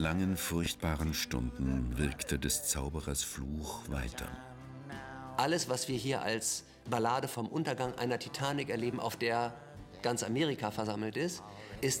langen, furchtbaren Stunden wirkte des Zauberers Fluch weiter. Alles, was wir hier als Ballade vom Untergang einer Titanic erleben, auf der ganz Amerika versammelt ist